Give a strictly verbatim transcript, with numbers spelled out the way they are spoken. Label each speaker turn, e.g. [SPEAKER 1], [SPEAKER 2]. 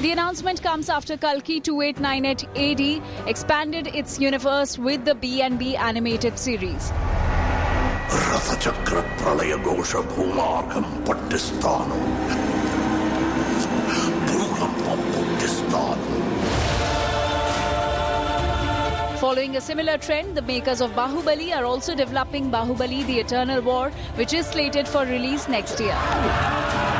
[SPEAKER 1] The announcement comes after Kalki twenty-eight ninety-eight A D expanded its universe with the B and B animated series.
[SPEAKER 2] Rathachakra pralaya gosha bhumargam pattistanam. Bhumargam pattistanam.
[SPEAKER 1] Following a similar trend, the makers of Bahubali are also developing Bahubali: The Eternal War, which is slated for release next year.